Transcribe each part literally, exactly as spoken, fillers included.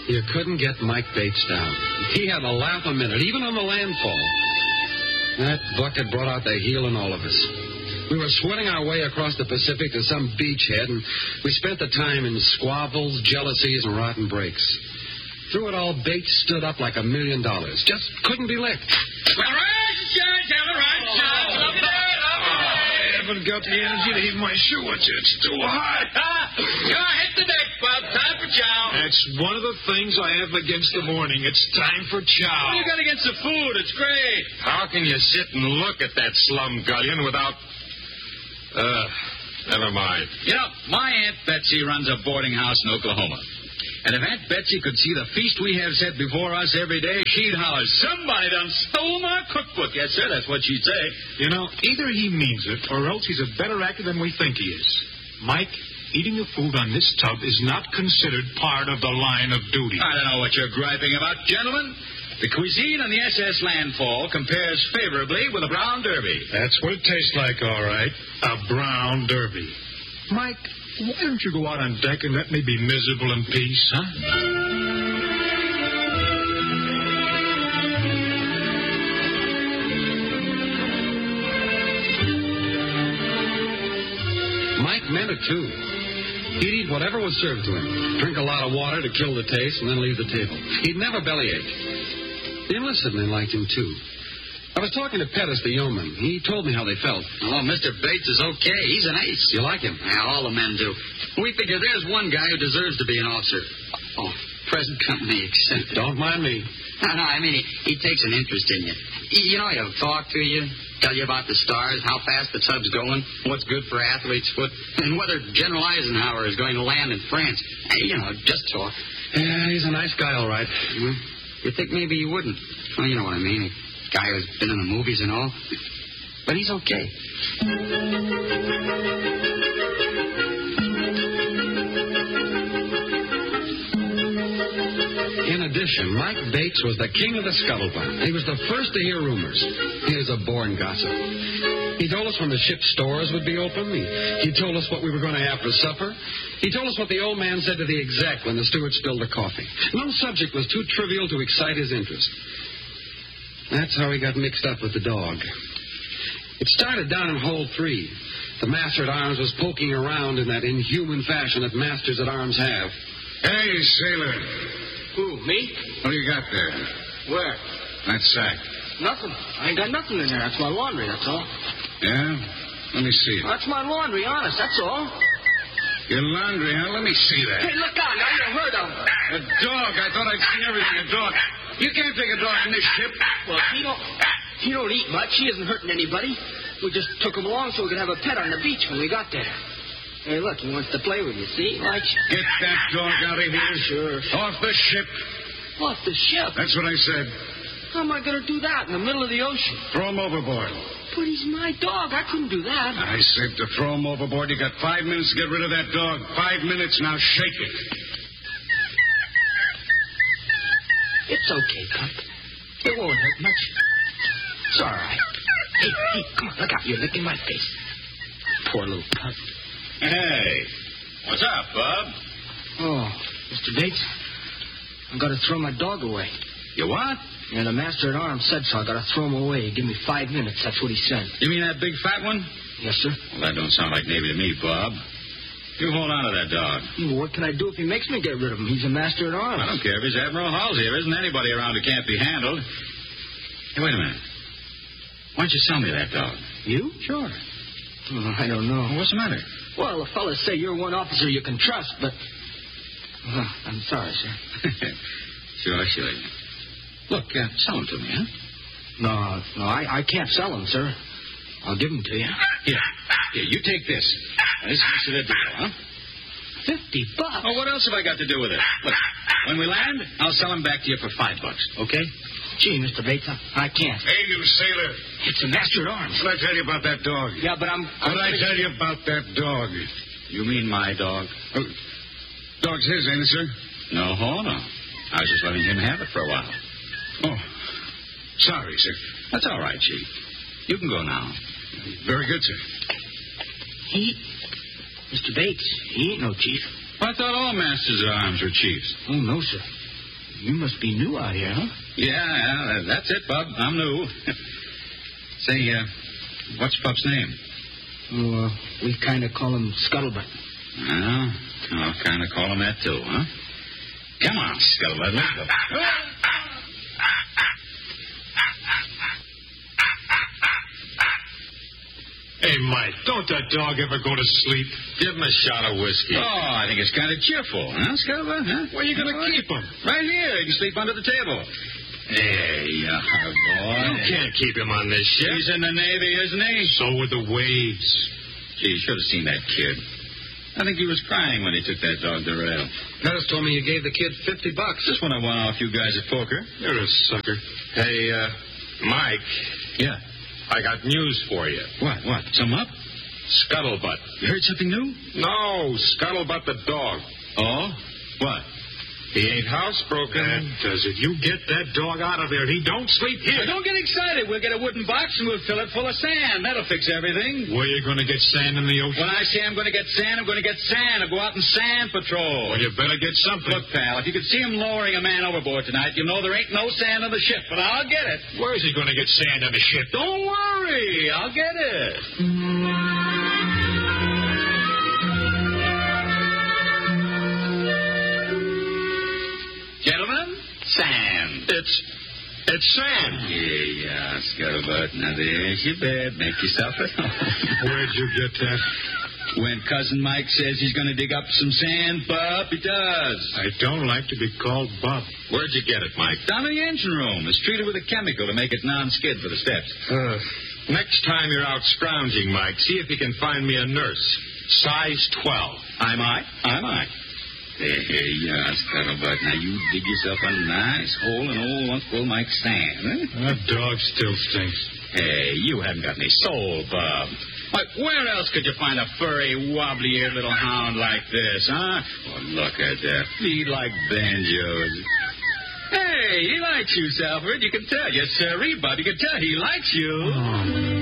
You couldn't get Mike Bates down. He had a laugh a minute, even on the landfall. That bucket brought out the heel in all of us. We were sweating our way across the Pacific to some beachhead, and we spent the time in squabbles, jealousies, and rotten breaks. Through it all, Bates stood up like a million dollars. Just couldn't be licked. All right, Judge, all right, Judge. Look at that. I haven't got the energy to heat my shoe. It's, it's too hot. Go hit the deck, Bob. Time for chow. That's one of the things I have against the morning. It's time for chow. What do you got against the food? It's great. How can you sit and look at that slum gullion without... Uh, never mind. You know, my Aunt Betsy runs a boarding house in Oklahoma. And if Aunt Betsy could see the feast we have set before us every day, she'd holler, somebody done stole my cookbook. Yes, sir, that's what she'd say. You know, either he means it or else he's a better actor than we think he is. Mike, eating the food on this tub is not considered part of the line of duty. I don't know what you're griping about, gentlemen. The cuisine on the S S Landfall compares favorably with a brown derby. That's what it tastes like, all right. A brown derby. Mike, why don't you go out on deck and let me be miserable in peace, huh? Mike meant it, too. He'd eat whatever was served to him, drink a lot of water to kill the taste, and then leave the table. He'd never bellyache. The enlisted men liked him, too. I was talking to Pettis, the yeoman. He told me how they felt. Oh, Mister Bates is okay. He's an ace. You like him? Yeah, all the men do. We figure there's one guy who deserves to be an officer. Oh, present company except. Don't mind me. No, no, I mean, he, he takes an interest in you. You know, he'll talk to you, tell you about the stars, how fast the tub's going, what's good for athlete's foot, and whether General Eisenhower is going to land in France. Hey, you know, just talk. Yeah, he's a nice guy, all right. Mm-hmm. You think maybe he wouldn't. Well, you know what I mean. A guy who's been in the movies and all. But he's okay. In addition, Mike Bates was the king of the scuttlebutt. He was the first to hear rumors. He was a born gossip. He told us when the ship's stores would be open. He, he told us what we were going to have for supper. He told us what the old man said to the exec when the steward spilled the coffee. No subject was too trivial to excite his interest. That's how he got mixed up with the dog. It started down in hold three. The master at arms was poking around in that inhuman fashion that masters at arms have. Hey, sailor. Who, me? What do you got there? Where? That sack. Nothing. I ain't got nothing in there. That's my laundry, that's all. Yeah? Let me see it. That's my laundry, honest, that's all. Your laundry, huh? Let me see that. Hey, look out, now you heard him. A dog. I thought I'd seen everything. A dog. You can't take a dog in this ship. Well, he don't, he don't eat much. He isn't hurting anybody. We just took him along so we could have a pet on the beach when we got there. Hey, look, he wants to play with you, see? Like... Get that dog out of here. Sure. Off the ship. Off the ship? That's what I said. How am I going to do that in the middle of the ocean? Throw him overboard. But he's my dog. I couldn't do that. I said to throw him overboard. You got five minutes to get rid of that dog. Five minutes. Now shake it. It's okay, Pup. It won't hurt much. It's all right. Hey, hey, come on, look out. You're licking my face. Poor little pup. Hey, what's up, Bub? Oh, Mister Bates, I've got to throw my dog away. You what? Yeah, the master at arms said so. I got to throw him away. Give me five minutes. That's what he said. You mean that big fat one? Yes, sir. Well, that don't sound like Navy to me, Bob. You hold on to that dog. Well, what can I do if he makes me get rid of him? He's a master at arms. I don't care if he's Admiral Halsey. There isn't anybody around who can't be handled. Hey, wait a minute. Why don't you sell me that dog? You? Sure. Oh, I don't know. Well, what's the matter? Well, the fellas say you're one officer you can trust, but... Oh, I'm sorry, sir. Sure, sure. Look, uh, sell him to me, huh? No, no, I, I can't sell him, sir. I'll give him to you. Here, here, you take this. Now, this is the deal, huh? Fifty bucks? Oh, what else have I got to do with it? Look, when we land, I'll sell him back to you for five bucks, okay? Gee, Mister Bates, I, I can't. Hey, you sailor. It's a master at arms. What did I tell you about that dog? Yeah, but I'm... What did I tell you about that dog? You mean my dog? Oh, dog's his, ain't it, sir? No, hold on. I was just letting him have it for a while. Oh, sorry, sir. That's all right, Chief. You can go now. Very good, sir. He... Mister Bates, he ain't no chief. Well, I thought all masters at arms were chiefs. Oh, no, sir. You must be new out here, huh? Yeah, yeah, that's it, Bub. I'm new. Say, uh, what's Pup's name? Oh, uh, we kind of call him Scuttlebutt. Well, I'll kind of call him that, too, huh? Come on, Scuttlebutt. Let's go. Hey, Mike, don't that dog ever go to sleep? Give him a shot of whiskey. Oh, I think it's kind of cheerful, huh, Scuttlebutt? Huh? Where are you going to keep him? Right here. He can sleep under the table. There you are, boy. You can't keep him on this ship. He's in the Navy, isn't he? So were the waves. Gee, you should have seen that kid. I think he was crying when he took that dog to rail. Pettis told me you gave the kid fifty bucks. Just when I won off you guys at poker. You're a sucker. Hey, uh, Mike. Yeah. I got news for you. What? What? Some up? Scuttlebutt. You heard something new? No, Scuttlebutt the dog. Oh? What? He ain't housebroken. That does it. You get that dog out of there. He don't sleep here. Now, don't get excited. We'll get a wooden box and we'll fill it full of sand. That'll fix everything. Where you going to get sand in the ocean? When I say I'm going to get sand, I'm going to get sand. I'll go out and sand patrol. Well, you better get something. Look, pal, if you could see him lowering a man overboard tonight, you know there ain't no sand on the ship, but I'll get it. Where's he going to get sand on the ship? Don't worry. I'll get it. Gentlemen, sand. It's it's sand. Yeah, yeah, Scuttlebutt. Now, there's your bed. Make yourself at home. Where'd you get that? When Cousin Mike says he's going to dig up some sand, Bub, he does. I don't like to be called Bob. Where'd you get it, Mike? Down in the engine room. It's treated with a chemical to make it non-skid for the steps. Uh, next time you're out scrounging, Mike, see if you can find me a nurse. Size twelve. I might. I might. There you are, Scuttlebutt. Now, you dig yourself a nice hole in old Uncle Mike's sand, huh? That dog still stinks. Hey, you haven't got any soul, Bob. Like, where else could you find a furry, wobbly-eared little hound like this, huh? Oh, look at that. Feet like banjos. Hey, he likes you, Salford. You can tell. Yes, sirree, Bob. You can tell he likes you. Oh.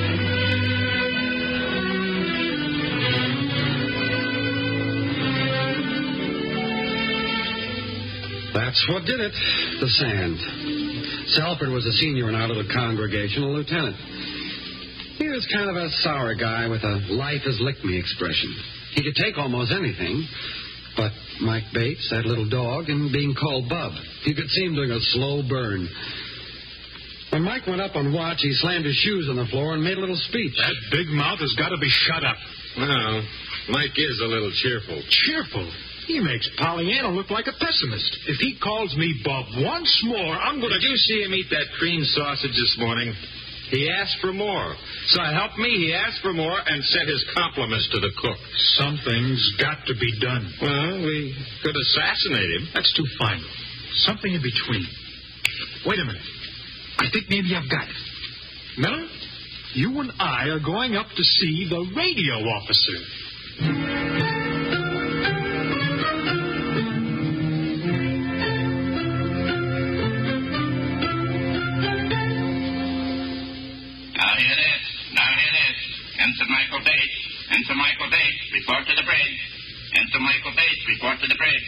That's what did it. The sand. Salford was a senior in our little congregation, a lieutenant. He was kind of a sour guy with a life-has-licked-me expression. He could take almost anything, but Mike Bates, that little dog, and being called Bub. You could see him doing a slow burn. When Mike went up on watch, he slammed his shoes on the floor and made a little speech. That big mouth has got to be shut up. Well, Mike is a little cheerful. Cheerful? He makes Pollyanna look like a pessimist. If he calls me Bob once more, I'm going to... Did you see him eat that cream sausage this morning? He asked for more. So help me, he asked for more and sent his compliments to the cook. Something's got to be done. Well, we could assassinate him. That's too final. Something in between. Wait a minute. I think maybe I've got it. Miller, you and I are going up to see the radio officer. Ensign Michael Bates. Ensign Michael Bates, report to the bridge. Ensign Michael Bates, report to the bridge.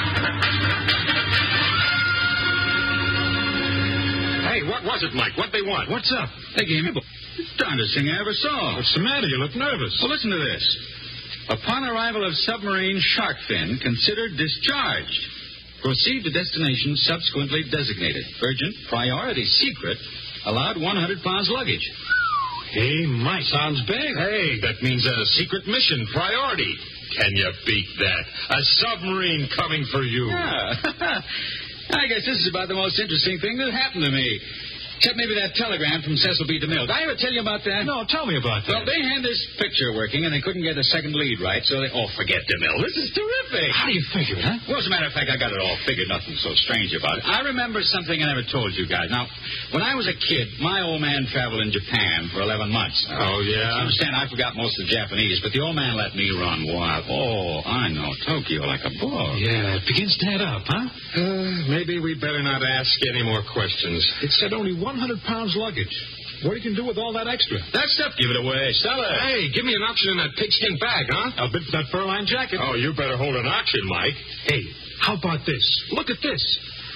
Hey, what was it, Mike? What'd they want? What's up? They gave me the darndest thing I ever saw. What's the matter? You look nervous. Well, listen to this. Upon arrival of submarine shark fin, considered discharged. Proceed to destination subsequently designated. Urgent, priority, secret. Allowed one hundred pounds luggage. Hey, Mike. Sounds big. Hey, that means a secret mission, priority. Can you beat that? A submarine coming for you. Yeah. I guess this is about the most interesting thing that happened to me. Except maybe that telegram from Cecil B. DeMille. Did I ever tell you about that? No, tell me about that. Well, they had this picture working, and they couldn't get a second lead right, so they... Oh, forget DeMille. This is terrific. How do you figure it, huh? Well, as a matter of fact, I got it all figured. Nothing so strange about it. I remember something I never told you guys. Now, when I was a kid, my old man traveled in Japan for eleven months. Oh, yeah? I understand I forgot most of the Japanese, but the old man let me run wild. Oh, I know Tokyo like a bull. Yeah, it begins to add up, huh? Uh, maybe we better not ask any more questions. It said only one hundred pounds luggage. What are you going to do with all that extra? That stuff, give it away. Sell it. Hey, give me an auction in that pigskin bag, huh? A bid for that fur-lined jacket. Oh, you better hold an auction, Mike. Hey, how about this? Look at this.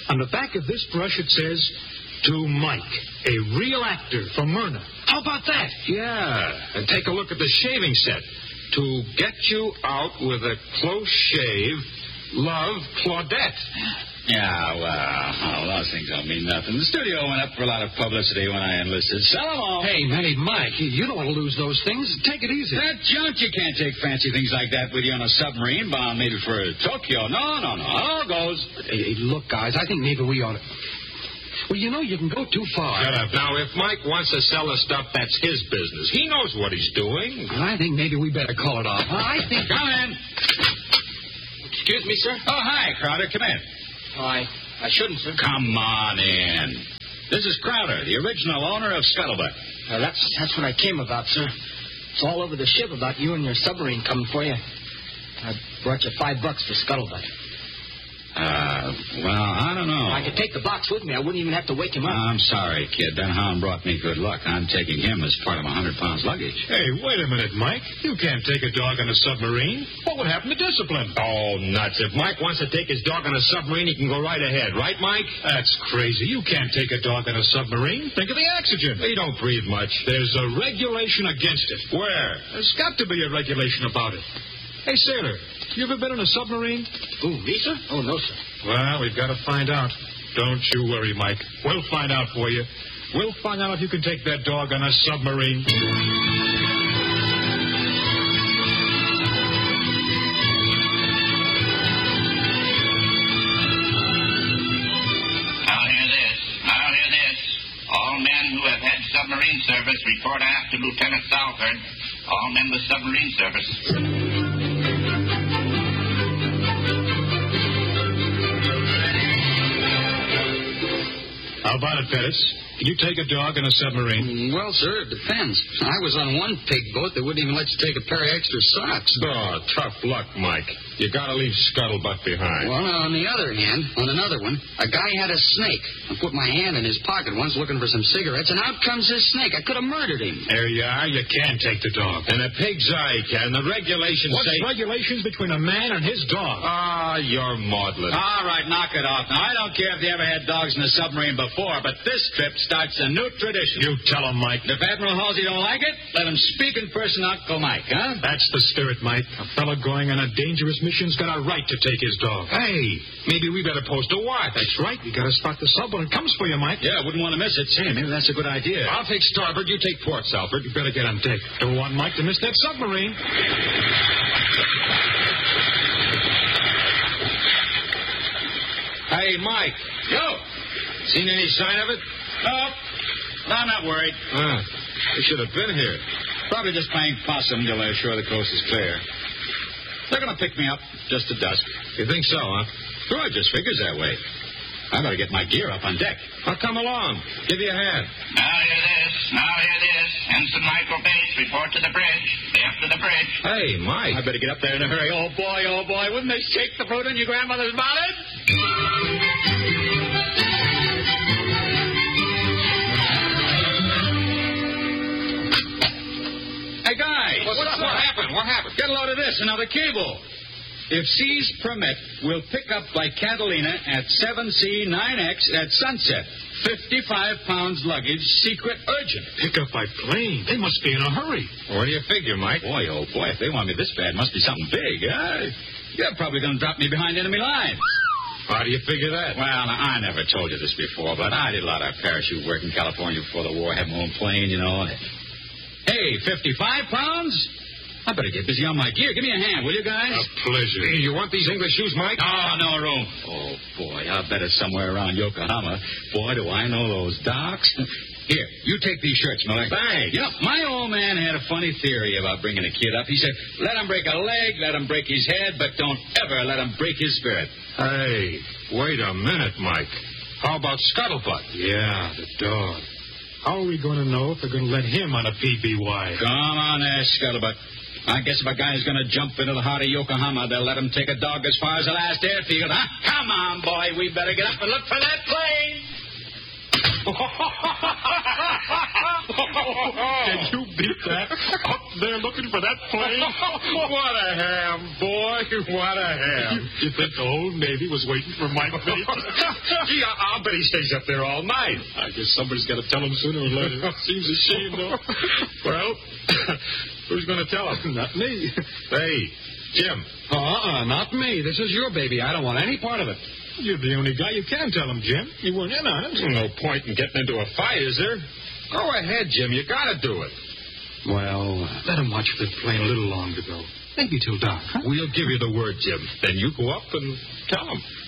On the back of this brush, it says, to Mike, a real actor from Myrna. How about that? Yeah, and take a look at the shaving set. To get you out with a close shave, love, Claudette. Yeah, well, oh, those things don't mean nothing. The studio went up for a lot of publicity when I enlisted. Sell them all. Hey, hey, Mike, you don't want to lose those things. Take it easy. That junk, you can't take fancy things like that with you on a submarine bound maybe for Tokyo. No, no, no. All goes. Hey, look, guys, I think maybe we ought to... Well, you know, you can go too far. Shut up. Now, if Mike wants to sell the stuff, that's his business. He knows what he's doing. I think maybe we better call it off. I think... Come in. Excuse me, sir? Oh, hi, Crowder. Come in. Oh, I, I shouldn't, sir. Come on in. This is Crowder, the original owner of Scuttlebutt. Uh, that's that's what I came about, sir. It's all over the ship about you and your submarine coming for you. I brought you five bucks for Scuttlebutt. Uh, well, I don't know. I could take the box with me. I wouldn't even have to wake him up. I'm sorry, kid. Ben Hound brought me good luck. I'm taking him as part of my hundred pounds luggage. Hey, wait a minute, Mike. You can't take a dog on a submarine. What would happen to discipline? Oh, nuts. If Mike wants to take his dog on a submarine, he can go right ahead. Right, Mike? That's crazy. You can't take a dog on a submarine. Think of the oxygen. He don't breathe much. There's a regulation against it. Where? There's got to be a regulation about it. Hey, sailor, you ever been in a submarine? Who, me, sir? Oh, no, sir. Well, we've got to find out. Don't you worry, Mike. We'll find out for you. We'll find out if you can take that dog on a submarine. Now hear this. Now hear this. All men who have had submarine service report aft to Lieutenant Southard. All men with submarine service. How about it, Pettis? Can you take a dog on a submarine? Well, sir, it depends. I was on one pig boat that wouldn't even let you take a pair of extra socks. Oh, tough luck, Mike. You got to leave Scuttlebutt behind. Well, on the other hand, on another one, a guy had a snake. I put my hand in his pocket once looking for some cigarettes, and out comes his snake. I could have murdered him. There you are. You can take the dog. And a pig's eye can. The regulations What's say... regulations between a man and his dog? Ah, you're maudlin. All right, knock it off. Now, I don't care if they ever had dogs in a submarine before, but this trip starts a new tradition. You tell him, Mike. If Admiral Halsey don't like it, let him speak in person, Uncle Mike, huh? That's the spirit, Mike. A fella going on a dangerous mission's got a right to take his dog. Hey, maybe we better post a watch. That's right. We got to spot the sub when it comes for you, Mike. Yeah, wouldn't want to miss it. Say, maybe that's a good idea. I'll take starboard. You take port, Salford. You better get on deck. Don't want Mike to miss that submarine. Hey, Mike. Yo! Seen any sign of it? No. No, I'm not worried. Ah, we should have been here. Probably just playing possum until they're sure the coast is clear. They're going to pick me up just at dusk. You think so, huh? Sure, it just figures that way. I better get my gear up on deck. I'll come along. Give you a hand. Now hear this. Now hear this. Ensign Michael Bates, report to the bridge. After the bridge. Hey, Mike. I better get up there in a hurry. Oh, boy, oh, boy. Wouldn't they shake the fruit in your grandmother's bonnet? Hey, guys. What's up? What happened? What happened? Get a load of this. Another cable. If seas permit, we'll pick up by Catalina at seven C nine X at sunset. fifty-five pounds luggage, secret urgent. Pick up by plane. They must be in a hurry. What do you figure, Mike? Boy, oh, boy, if they want me this bad, must be something big, huh? You're probably going to drop me behind enemy lines. How do you figure that? Well, I never told you this before, but I did a lot of parachute work in California before the war. Had my own plane, you know. Hey, fifty-five pounds? I better get busy on my gear. Give me a hand, will you guys? A pleasure. Hey, you want these English shoes, Mike? Oh, no room. Oh, boy, I bet it's somewhere around Yokohama. Boy, do I know those docks. Here, you take these shirts, Miller. Thanks. You know, my old man had a funny theory about bringing a kid up. He said, let him break a leg, let him break his head, but don't ever let him break his spirit. Hey, wait a minute, Mike. How about Scuttlebutt? Yeah, the dog. How are we going to know if they're going to let him on a P B Y? Come on there, Scuttlebutt. I guess if a guy's going to jump into the heart of Yokohama, they'll let him take a dog as far as the last airfield, huh? Come on, boy. We better get up and look for that plane. Can you beat that? Up there looking for that plane? What a ham, boy. What a ham. You think the whole Navy was waiting for Mike Bates? Gee, I- I'll bet he stays up there all night. I guess somebody's got to tell him sooner or later. Seems a shame, though. Well, who's going to tell him? Not me. Hey, Jim. Uh-uh, not me. This is your baby. I don't want any part of it. You're the only guy you can tell him, Jim. You weren't in on it. No point in getting into a fight, is there? Go ahead, Jim. You got to do it. Well, Let him watch the plane a little longer, though. Maybe till dark, huh? We'll give you the word, Jim. Then you go up and tell him.